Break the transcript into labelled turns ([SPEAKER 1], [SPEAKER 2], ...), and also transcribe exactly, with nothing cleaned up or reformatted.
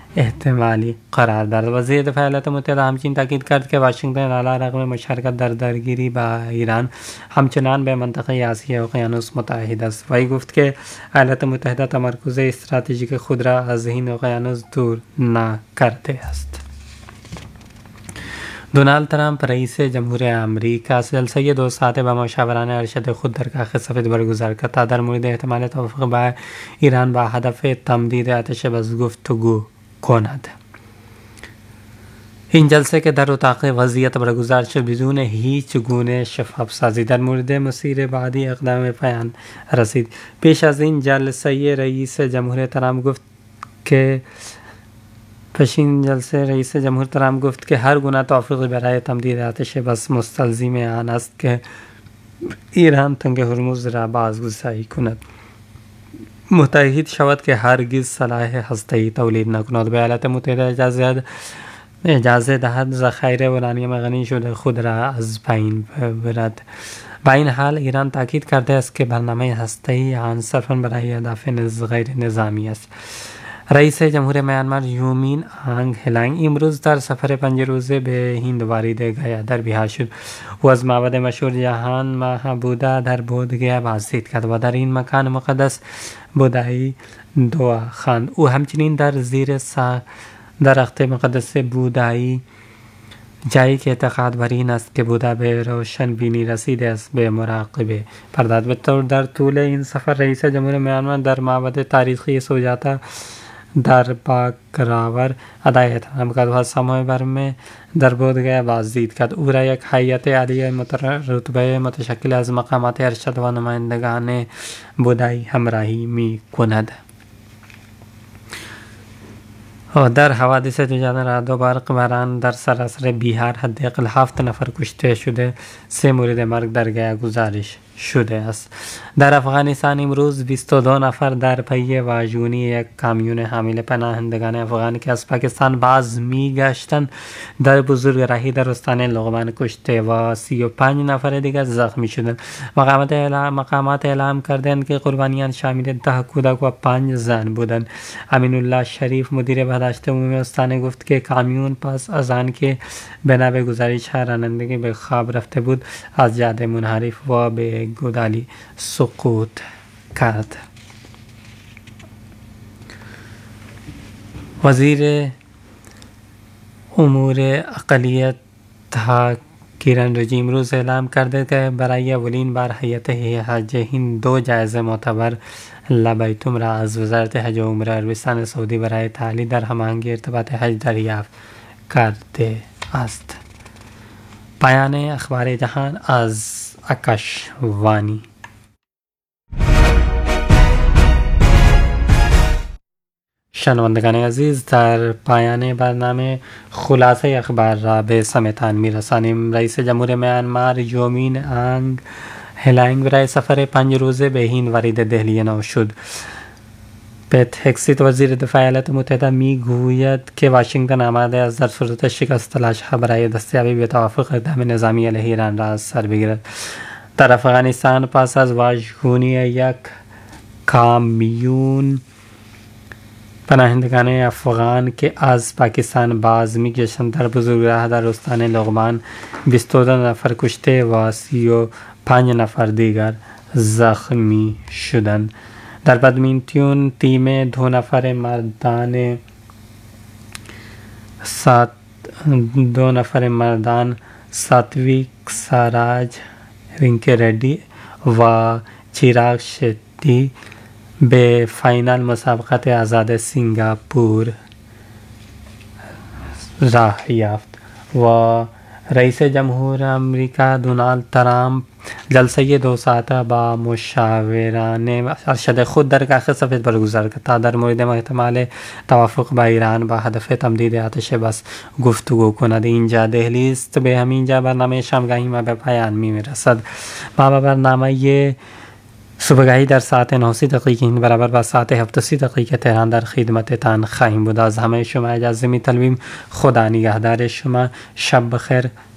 [SPEAKER 1] احتمالی قرار داد. وزیر دفاع ایالات متحده همچنین تاکید کرد که واشنگتن علیرغم مشارکت در درگیری با ایران همچنان به منطقه آسیا اقیانوس متحد است. وی گفت که ایالات متحده تمرکز استراتژیک خود را از این اقیانوس دور نکرده است. دونالد ترامپ رئیس جمهور آمریکا جلسه دو ساعته با مشاوران ارشد خود در کاخ سفید برگزار کرد تا در مورد احتمال توافق با ایران با هدف تمدید آتش بس گفتگو کند. این جلسه که در اتاق وضعیت برگزار شد بدون هیچ گونه شفاف سازی در مورد مسیر بعدی اقدام پایان رسید. پیش از این جلسه رئیس جمهور ترامپ گفت که پیش این جلسه رئیس جمهور ترامپ گفت که هر گونه توافقی برای تمدید آتش بس مستلزم آن است که ایران تنگ هرمز را بازگشایی کند، متعهد شود که هرگز سلاح هسته‌ای تولید نکند، به ایالات متحده اجازه اجازه دهد ذخایر اورانیوم غنی شده خود را از بین ببرد. با این حال ایران تاکید کرده است که برنامه هسته‌ای آن صرفاً برای اهداف غیر نظامی است. رئیس جمهور میانمار یو مین آنگ هلنگ امروز در سفر پنج روزه به هند وارد گیا در بیهار شد. او از معبد مشهور جهان ماه بودا در بودگیا بازدید کرد و در این مکان مقدس بودایی دعا خواند. او همچنین در زیر سا درخت مقدس بودایی، جایی که اعتقاد بر این است که بودا به روشن بینی رسیده است، به مراقبه پرداخت. به طور در طول این سفر رئیس جمهور میانمار در معبد تاریخی سوجاتا در پاکراور ادای احترام کرد و از سماع برمه در بودگیا بازدید کرد. او را یک هیئت عالیه رتبه متشکل از مقامات ارشد و نمایندگان بودایی همراهی می کند. و در حوادث جان رعد و برق باران در سراسر بیهار حداقل هفت نفر کشته شده، سه مورد مرگ در گیا گزارش شده است. در افغانستان امروز بیست و دو نفر در پی واژگونی یک کامیون حامل پناهندگان افغانی که از پاکستان باز می گشتند در بزرگراهی در استان لغمان کشته و سی و پنج نفر دیگر زخمی شدند. مقامات اعلام مقامات اعلام کردند که قربانیان شامل ده کودک و پنج زن بودند. امین الله شریف مدیر بهداشت عمومی استان گفت که کامیون پس از آن که بنا به گزارش رانندگی به خواب رفته بود از جاده منحرف و به گودالی سقوط کرد. وزیر امور اقلیت ها کیرن رجی امروز اعلام کرده که برای اولین بار هیئت حج هند دو جایزه معتبر لبیتم را از وزارت حج و عمره عربستان سعودی برای تعلیق در هماهنگی ارتباط حج دریافت کرده است. پایان اخبار جهان از آکاشوانی. شنوندگان عزیز، در پایان برنامه خلاصه اخبار را به سمعتان می‌رسانیم. رئیس جمهور میانمار یو مین آنگ هلنگ برای سفر پنج روزه به هند وارد دهلی نو شد. پت هکسیت وزیر دفاع ایالات متحده میگوید که واشنگتن آماده است در صورت شکست تلاش‌ها برای دستیابی به توافق اقدام نظامی علیه ایران را از سر بگیرد. در افغانستان پس از واژگونی یک کامیون پناهندگان افغان که از پاکستان باز می‌گشتند در بزرگراه در استان لغمان بیست و دو نفر کشته و سی و پنج نفر دیگر زخمی شدند. در بدمینتون تیم دو نفر مردان سات دو نفر مردان ساتویک ساراج رینکی ردی و چیراغ شتی به فاینال مسابقات آزاد سنگاپور راه یافت و رئیس جمهور امریکا دونالد ترامپ جلسه دو ساعته با مشاوران ارشد خود در کاخ سفید برگزار کرد تا در مورد احتمال توافق با ایران با هدف تمدید آتش بس گفتگو کند. اینجا دهلی است. به همینجا برنامه شامگاهی ما به پایان می رسد. ما به برنامه صبحگاهی در ساعت نه و سی دقیقه این برابر با ساعت هفت و سی دقیقه تهران در خدمتتان خواهیم بود. از همه شما اجازه می طلبیم. خدا نگهدار شما. شب بخیر.